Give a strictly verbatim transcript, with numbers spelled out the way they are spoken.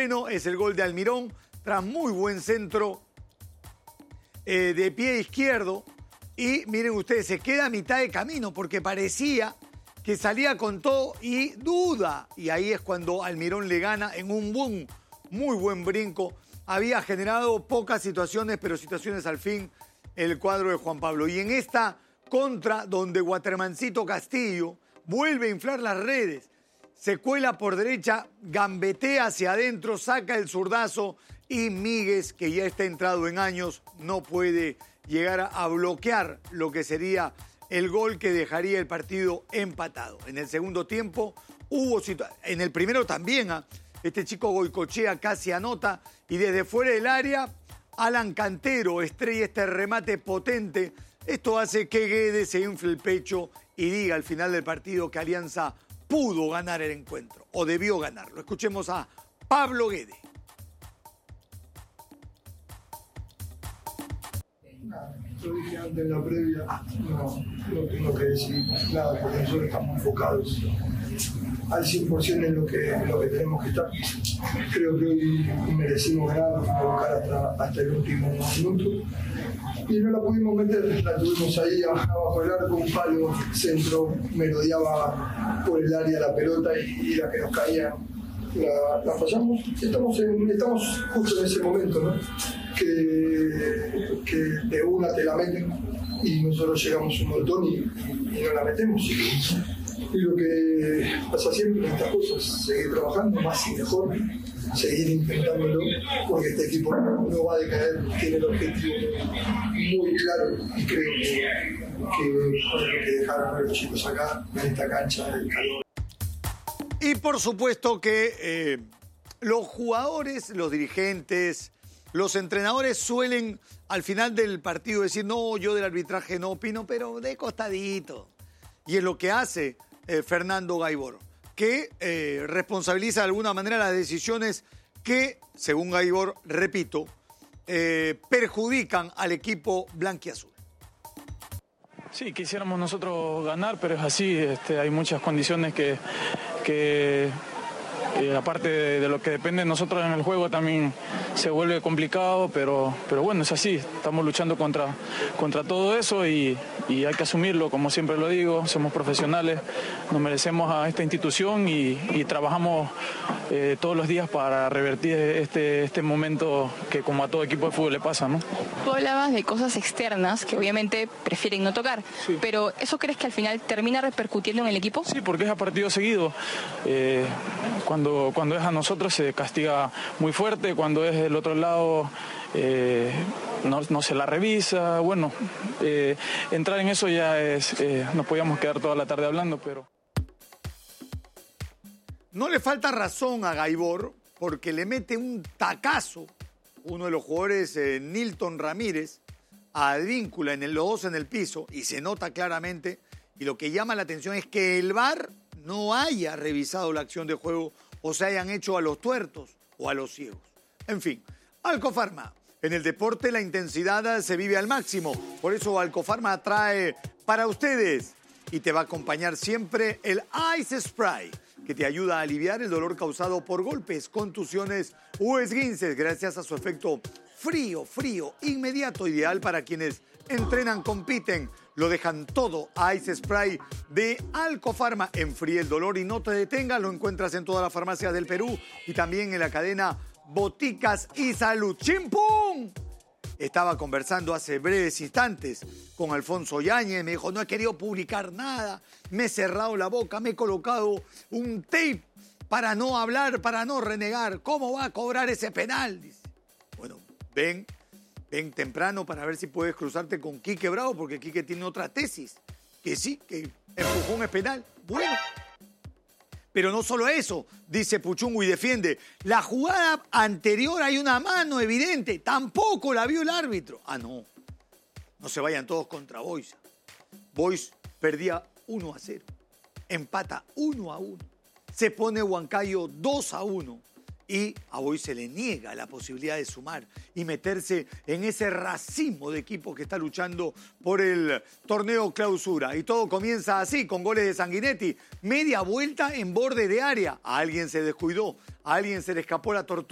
Moreno. Es el gol de Almirón tras muy buen centro eh, de pie izquierdo. Y miren ustedes, se queda a mitad de camino porque parecía que salía con todo y duda. Y ahí es cuando Almirón le gana en un boom, muy buen brinco. Había generado pocas situaciones, pero situaciones al fin el cuadro de Juan Pablo. Y en esta contra, donde Watermancito Castillo vuelve a inflar las redes, se cuela por derecha, gambetea hacia adentro, saca el zurdazo y Míguez, que ya está entrado en años, no puede llegar a bloquear lo que sería el gol que dejaría el partido empatado. En el segundo tiempo hubo situaciones, en el primero también, ¿eh? Este chico Goicochea casi anota y desde fuera del área Alan Cantero estrella este remate potente. Esto hace que Guedes se infle el pecho y diga al final del partido que Alianza pudo ganar el encuentro o debió ganarlo. Escuchemos a Pablo Guedes. Lo dije antes en la previa, no, no tengo que decir nada porque nosotros estamos enfocados al cien por ciento en lo que, en lo que tenemos que estar. Creo que hoy merecimos ganar, nos fuimos a buscar hasta, hasta el último minuto y no la pudimos meter, la tuvimos ahí abajo del arco, un palo, centro, merodeaba por el área la pelota y, y la que nos caía la, la fallamos. Estamos, en, estamos justo en ese momento, ¿no? Que, que de una te la meten y nosotros llegamos un montón y, y no la metemos. Y lo que pasa siempre en estas cosas, seguir trabajando más y mejor, seguir intentándolo, porque este equipo no va a decaer, tiene el objetivo muy claro y creo que, que hay que dejar a los chicos acá, en esta cancha, el calor. Y por supuesto que eh, los jugadores, los dirigentes, los entrenadores suelen al final del partido decir, no, yo del arbitraje no opino, pero de costadito. Y es lo que hace eh, Fernando Gaibor, que eh, responsabiliza de alguna manera las decisiones que, según Gaibor, repito, eh, perjudican al equipo blanquiazul. Sí, quisiéramos nosotros ganar, pero es así, este, hay muchas condiciones que... que... Eh, aparte de, de lo que depende de nosotros en el juego también se vuelve complicado, pero, pero bueno, es así, estamos luchando contra, contra todo eso y, y hay que asumirlo, como siempre lo digo, somos profesionales, nos merecemos a esta institución y, y trabajamos eh, todos los días para revertir este, este momento que como a todo equipo de fútbol le pasa, ¿no? Tú hablabas de cosas externas que obviamente prefieren no tocar, sí. Pero ¿eso crees que al final termina repercutiendo en el equipo? Sí, porque es a partido seguido. Eh, cuando Cuando, cuando es a nosotros se castiga muy fuerte, cuando es del otro lado eh, no, no se la revisa. Bueno, eh, entrar en eso ya es, eh, nos podíamos quedar toda la tarde hablando, pero... No le falta razón a Gaibor porque le mete un tacazo, uno de los jugadores, eh, Nilton Ramírez, a Advíncula, en el, los dos en el piso, y se nota claramente, y lo que llama la atención es que el V A R no haya revisado la acción de juego o se hayan hecho a los tuertos o a los ciegos. En fin, Alcofarma. En el deporte la intensidad se vive al máximo. Por eso Alcofarma trae para ustedes y te va a acompañar siempre el Ice Spray, que te ayuda a aliviar el dolor causado por golpes, contusiones o esguinces gracias a su efecto frío, frío, inmediato, ideal para quienes entrenan, compiten, lo dejan todo. Ice Spray de Alcofarma enfríe el dolor y no te detenga. Lo encuentras en todas las farmacias del Perú y también en la cadena Boticas y Salud. ¡Chimpum! Estaba conversando hace breves instantes con Alfonso Yáñez. Me dijo, no he querido publicar nada. Me he cerrado la boca, me he colocado un tape para no hablar, para no renegar. ¿Cómo va a cobrar ese penal? Dice. Bueno, ven... Ven temprano para ver si puedes cruzarte con Quique Bravo, porque Quique tiene otra tesis, que sí, que empujón es penal. Bueno, pero no solo eso, dice Puchungu y defiende. La jugada anterior hay una mano evidente, tampoco la vio el árbitro. Ah, no, no se vayan todos contra Boys. Boys perdía uno a cero, empata uno a uno, se pone Huancayo dos a uno. Y a Boys se le niega la posibilidad de sumar y meterse en ese racimo de equipos que está luchando por el torneo clausura. Y todo comienza así, con goles de Sanguinetti. Media vuelta en borde de área. A alguien se descuidó, a alguien se le escapó la tortuga.